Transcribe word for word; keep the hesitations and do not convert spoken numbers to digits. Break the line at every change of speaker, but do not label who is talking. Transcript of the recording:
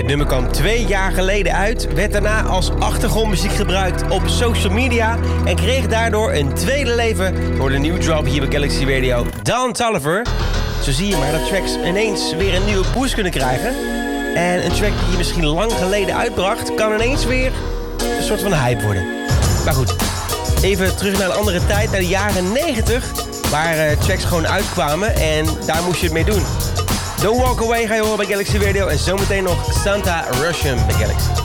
Het nummer kwam twee jaar geleden uit, werd daarna als achtergrondmuziek gebruikt op social media en kreeg daardoor een tweede leven door de nieuwe drop hier bij Galaxy Radio, Don Toliver. Zo zie je maar dat tracks ineens weer een nieuwe boost kunnen krijgen. En een track die je misschien lang geleden uitbracht, kan ineens weer een soort van hype worden. Maar goed, even terug naar een andere tijd, naar de jaren negentig, waar uh, tracks gewoon uitkwamen en daar moest je het mee doen. Don't Walk Away ga je horen bij Galaxy Radio en zometeen nog Santa Russian bij Galaxy.